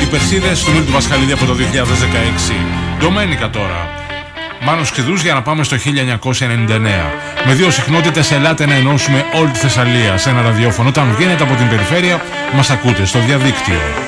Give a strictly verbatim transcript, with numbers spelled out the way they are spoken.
Περσίδες του Μίλτου του Πασχαλίδη από το δύο χιλιάδες δεκαέξι. Ντομένικα τώρα. Μάνος Κηδούς για να πάμε στο χίλια εννιακόσια ενενήντα εννέα. Με δύο συχνότητες ελάτε να ενώσουμε όλη τη Θεσσαλία σε ένα ραδιόφωνο. Όταν βγαίνετε από την περιφέρεια μας ακούτε στο διαδίκτυο.